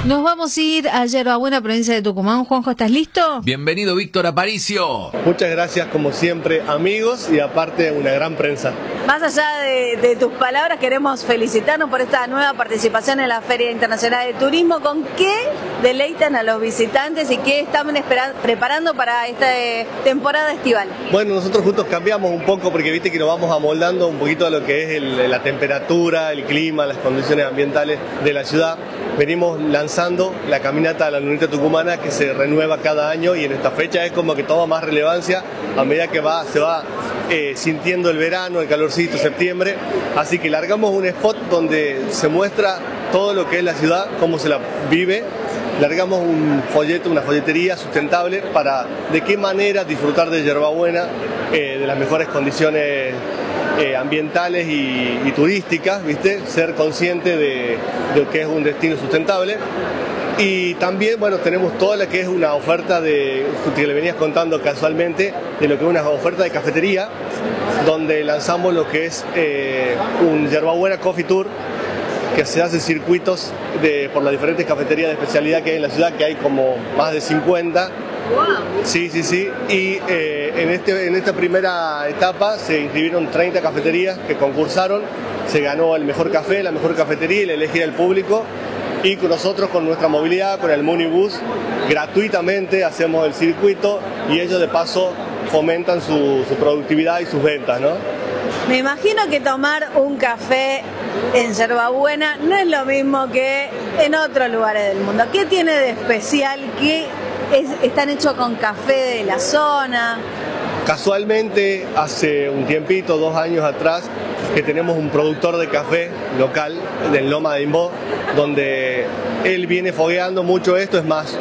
Nos vamos a ir a Yerbabuena, provincia de Tucumán. Juanjo, ¿estás listo? Bienvenido, Víctor Aparicio. Muchas gracias, como siempre, amigos, y aparte una gran prensa. Más allá de tus palabras, queremos felicitarnos por esta nueva participación en la Feria Internacional de Turismo. ¿Con qué deleitan a los visitantes y qué están preparando para esta temporada estival? Bueno, nosotros juntos cambiamos un poco porque viste que nos vamos amoldando un poquito a lo que es la temperatura, el clima, las condiciones ambientales de la ciudad. Venimos lanzando la caminata a la Lunita Tucumana, que se renueva cada año, y en esta fecha es como que toma más relevancia a medida que se va sintiendo el verano, el calorcito, septiembre. Así que largamos un spot donde se muestra todo lo que es la ciudad, cómo se la vive. Largamos un folleto, una folletería sustentable para de qué manera disfrutar de Yerbabuena, de las mejores condiciones ambientales y turísticas, ¿viste? Ser consciente de lo que es un destino sustentable. Y también, bueno, tenemos toda la que es una oferta que le venías contando casualmente, de lo que es una oferta de cafetería, donde lanzamos lo que es un Yerbabuena Coffee Tour, que se hace circuitos por las diferentes cafeterías de especialidad que hay en la ciudad, que hay como más de 50. Wow. Sí. Y en esta primera etapa se inscribieron 30 cafeterías que concursaron. Se ganó el mejor café, la mejor cafetería y la elegida del público. Y con nosotros, con nuestra movilidad, con el Munibus, gratuitamente hacemos el circuito y ellos de paso fomentan su productividad y sus ventas, ¿no? Me imagino que tomar un café en Yerbabuena no es lo mismo que en otros lugares del mundo. ¿Qué tiene de especial? ¿Qué están hechos con café de la zona? Casualmente, hace un tiempito, 2 años atrás, que tenemos un productor de café local del Loma de Imbó, donde él viene fogueando mucho esto. Es más,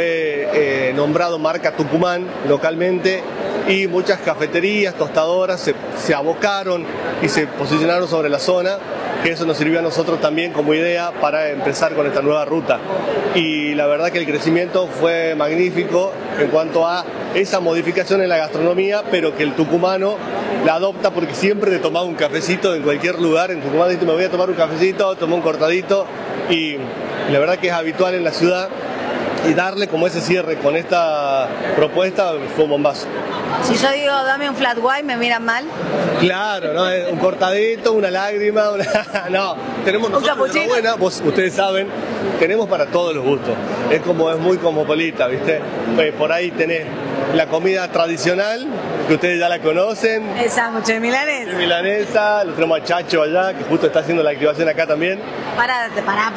fue nombrado marca Tucumán localmente, y muchas cafeterías, tostadoras se abocaron y se posicionaron sobre la zona, que eso nos sirvió a nosotros también como idea para empezar con esta nueva ruta. Y la verdad que el crecimiento fue magnífico en cuanto a esa modificación en la gastronomía, pero que el tucumano la adopta, porque siempre te tomaba un cafecito en cualquier lugar. En Tucumán dice, me voy a tomar un cafecito, tomé un cortadito, y la verdad que es habitual en la ciudad. Y darle como ese cierre con esta propuesta fue un bombazo. Si yo digo, dame un flat white, ¿me miran mal? Claro, ¿no? Un cortadito, una lágrima, no, tenemos nosotros una buena, ustedes saben, tenemos para todos los gustos. Es muy cosmopolita, ¿viste? Por ahí tenés la comida tradicional, que ustedes ya la conocen. El sándwich de milanesa. Milanesa, lo tenemos a Chacho allá, que justo está haciendo la activación acá también. Pará,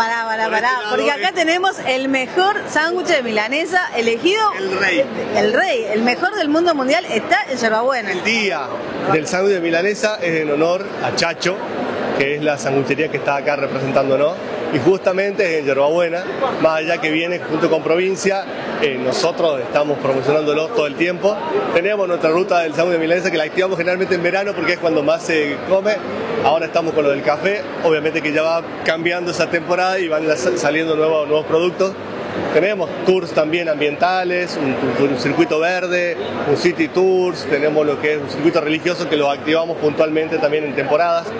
porque acá tenemos el mejor sándwich de milanesa elegido. El rey, el mejor del mundo mundial está en Yerbabuena. El día del sándwich de milanesa es en honor a Chacho, que es la sanguchería que está acá representándonos. Y justamente es en Yerbabuena, más allá que viene junto con provincia, nosotros estamos promocionándolo todo el tiempo. Tenemos nuestra ruta del sándwich de milanesa, que la activamos generalmente en verano porque es cuando más se come. Ahora estamos con lo del café, obviamente que ya va cambiando esa temporada y van saliendo nuevos productos. Tenemos tours también ambientales, un circuito verde, un city tours, tenemos lo que es un circuito religioso que lo activamos puntualmente también en temporadas.